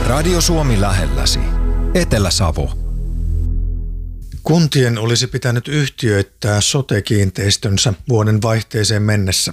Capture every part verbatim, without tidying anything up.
Radio Suomi lähelläsi. Etelä-Savo. Kuntien olisi pitänyt yhtiöittää sote-kiinteistönsä vuoden vaihteeseen mennessä.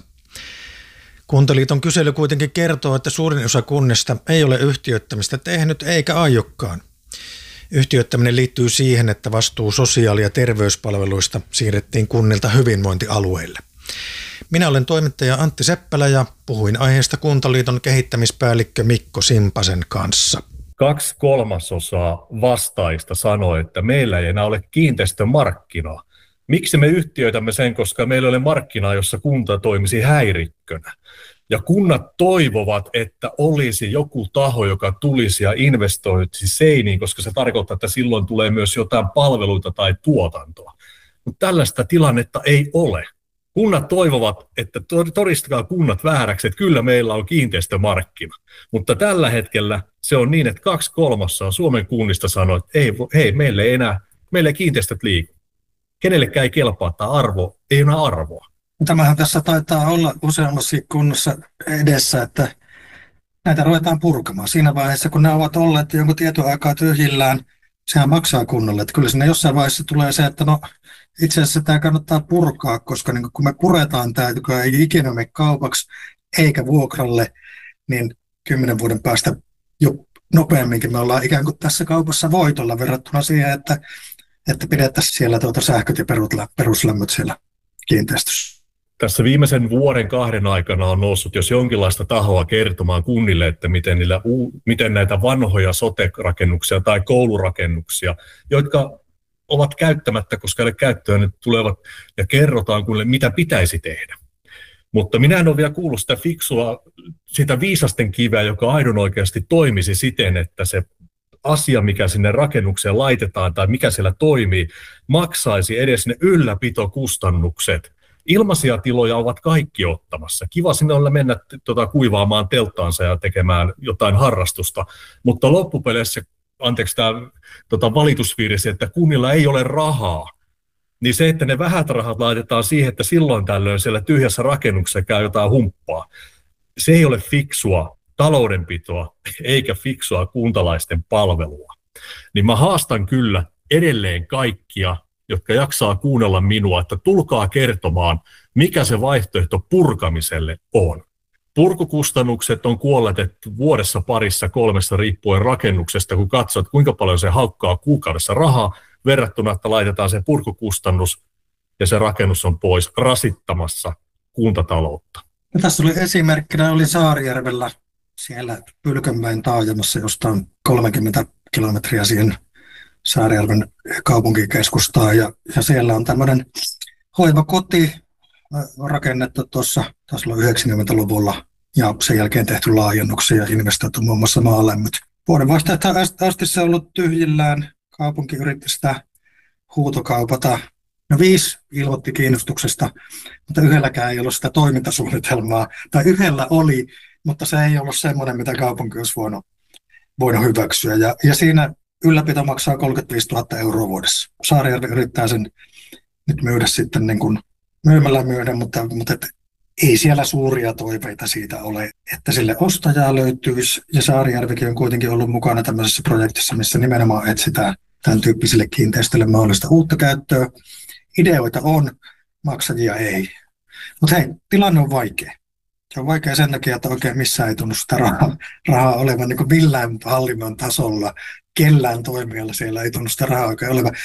Kuntaliiton kysely kuitenkin kertoo, että suurin osa kunnista ei ole yhtiöittämistä tehnyt eikä aiokkaan. Yhtiöittäminen liittyy siihen, että vastuu sosiaali- ja terveyspalveluista siirrettiin kunnilta hyvinvointialueille. Minä olen toimittaja Antti Seppälä ja puhuin aiheesta Kuntaliiton kehittämispäällikkö Mikko Simpasen kanssa. Kaksi kolmasosaa vastaajista sanoi, että meillä ei enää ole kiinteistömarkkinaa. Miksi me yhtiöitämme sen, koska meillä ei ole markkinaa, jossa kunta toimisi häirikkönä. Ja kunnat toivovat, että olisi joku taho, joka tulisi ja investoisi seiniin, koska se tarkoittaa, että silloin tulee myös jotain palveluita tai tuotantoa. Mutta tällaista tilannetta ei ole. Kunnat toivovat, että todistakaa kunnat vääräksi, että kyllä meillä on kiinteistömarkkina. Mutta tällä hetkellä se on niin, että kaksi kolmassa Suomen kunnista sanoo, että ei, hei, meille ei enää, meille ei kiinteistöt liiku. Kenellekään ei kelpaa, että arvo ei enää arvoa. Tämähän tässä taitaa olla useammassa kunnassa edessä, että näitä ruvetaan purkamaan. Siinä vaiheessa, kun ne ovat olleet jonkun tietyn aikaa tyhjillään, sehän maksaa kunnalle. Että kyllä siinä jossain vaiheessa tulee se, että no itse asiassa tämä kannattaa purkaa, koska niin kun me puretaan tämä, joka ei ikinä mene kaupaksi eikä vuokralle, niin kymmenen vuoden päästä jo nopeamminkin me ollaan ikään kuin tässä kaupassa voitolla verrattuna siihen, että, että pidettäisiin siellä tuota sähköt ja peruslämmöt siellä kiinteistössä. Tässä viimeisen vuoden kahden aikana on noussut jos jonkinlaista tahoa kertomaan kunnille, että miten, niillä, miten näitä vanhoja sote-rakennuksia tai koulurakennuksia, jotka ovat käyttämättä, koska ne käyttöön ne tulevat ja kerrotaan kunnille, mitä pitäisi tehdä. Mutta minä en ole vielä kuullut sitä fiksua, sitä viisasten kiveä, joka aidon oikeasti toimisi siten, että se asia, mikä sinne rakennukseen laitetaan tai mikä siellä toimii, maksaisi edes ne ylläpitokustannukset. Ilmaisia tiloja ovat kaikki ottamassa. Kiva sinne olla mennä tota, kuivaamaan telttaansa ja tekemään jotain harrastusta, mutta loppupeleissä, anteeksi tämä tota, valitusvirsi, että kunnilla ei ole rahaa, niin se, että ne vähät rahat laitetaan siihen, että silloin tällöin siellä tyhjässä rakennuksessa käy jotain humppaa, se ei ole fiksua taloudenpitoa eikä fiksua kuntalaisten palvelua. Niin mä haastan kyllä edelleen kaikkia, jotka jaksaa kuunnella minua, että tulkaa kertomaan, mikä se vaihtoehto purkamiselle on. Purkukustannukset on kuolletettu vuodessa parissa kolmessa riippuen rakennuksesta, kun katsot, kuinka paljon se haukkaa kuukaudessa rahaa, verrattuna, että laitetaan se purkukustannus ja se rakennus on pois rasittamassa kuntataloutta. No, tässä oli esimerkkinä, oli Saarijärvellä siellä Pylkönmäen taajamassa, josta on kolmekymmentä kilometriä siihen Saarijärven kaupunkikeskustaan, ja, ja siellä on tämmöinen hoivakoti rakennettu tuossa, taisi olla yhdeksänkymmentäluvulla, ja sen jälkeen tehty laajennuksia ja investoitu muun muassa maalämmöt. Vuodenvaihteesta asti se on ollut tyhjillään, kaupunki yritti sitä huutokaupata. No viisi ilmoitti kiinnostuksesta, mutta yhdelläkään ei ollut sitä toimintasuunnitelmaa, tai yhdellä oli, mutta se ei ollut semmoinen, mitä kaupunki olisi voinut, voinut hyväksyä, ja, ja siinä ylläpito maksaa kolmekymmentäviisituhatta euroa vuodessa. Saarijärvi yrittää sen nyt myydä sitten niin kuin myymällä myydä, mutta, mutta et, ei siellä suuria toiveita siitä ole, että sille ostajaa löytyisi. Ja Saarijärvikin on kuitenkin ollut mukana tämmöisessä projektissa, missä nimenomaan etsitään tämän tyyppisille kiinteistöille mahdollista uutta käyttöä. Ideoita on, maksajia ei. Mutta hei, tilanne on vaikea. Se on vaikea sen takia, että oikein missään ei tunnu sitä rahaa, rahaa olevan niin kuin millään hallinnon tasolla. Kellään toimijalla siellä ei tunnu sitä rahaa oikein olevan.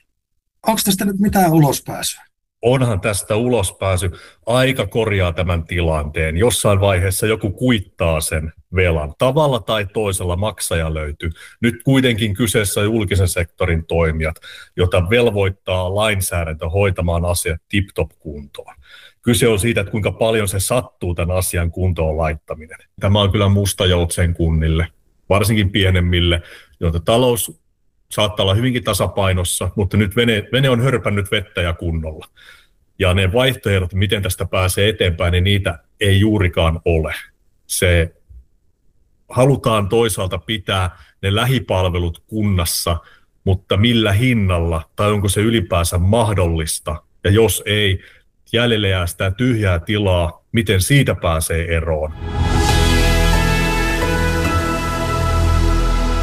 Onko tästä nyt mitään ulospääsyä? Onhan tästä ulospääsy. Aika korjaa tämän tilanteen. Jossain vaiheessa joku kuittaa sen velan. Tavalla tai toisella maksaja löytyy. Nyt kuitenkin kyseessä on julkisen sektorin toimijat, jota velvoittaa lainsäädäntö hoitamaan asiat tip-top kuntoon. Kyse on siitä, että kuinka paljon se sattuu tämän asian kuntoon laittaminen. Tämä on kyllä musta joutsen kunnille, varsinkin pienemmille, joita talous saattaa olla hyvinkin tasapainossa, mutta nyt vene, vene on hörpännyt vettä ja kunnolla. Ja ne vaihtoehdot, miten tästä pääsee eteenpäin, niin niitä ei juurikaan ole. Se halutaan toisaalta pitää ne lähipalvelut kunnassa, mutta millä hinnalla, tai onko se ylipäänsä mahdollista, ja jos ei, jäljelle jää sitä tyhjää tilaa, miten siitä pääsee eroon.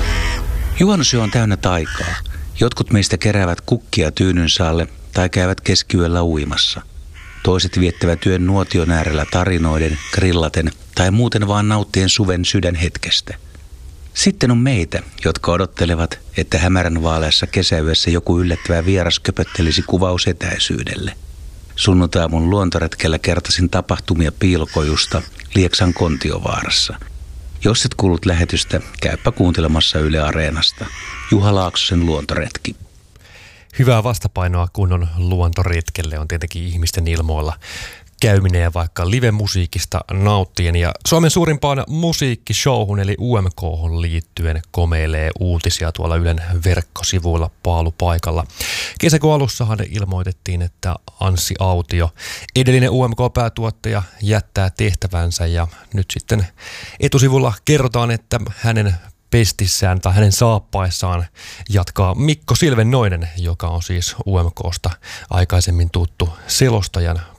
Juhannusyö on täynnä taikaa. Jotkut meistä keräävät kukkia tyynynsä alle tai käyvät keskiyöllä uimassa. Toiset viettävät yön nuotion äärellä tarinoiden, grillaten tai muuten vaan nauttien suven sydänhetkestä. Sitten on meitä, jotka odottelevat, että hämärän vaaleassa kesäyössä joku yllättävä vieras köpöttelisi kuvausetäisyydelle. Sunnuntaiaamun luontoretkellä kertasin tapahtumia Piilokojusta Lieksan Kontiovaarassa. Jos et kuullut lähetystä, käypä kuuntelemassa Yle Areenasta. Juha Laaksosen luontoretki. Hyvää vastapainoa kunnon luontoretkelle on tietenkin ihmisten ilmoilla käyminen ja vaikka live-musiikista nauttien. Ja Suomen suurimpaan musiikkishowhun eli U M K:hon liittyen komeilee uutisia tuolla Ylen verkkosivuilla paalupaikalla. Kesäkuun alussahan ilmoitettiin, että Anssi Autio, edellinen U M K-päätuottaja, jättää tehtävänsä ja nyt sitten etusivulla kerrotaan, että hänen pestissään tai hänen saappaissaan jatkaa Mikko Silvennoinen, joka on siis U M K:sta aikaisemmin tuttu selostajan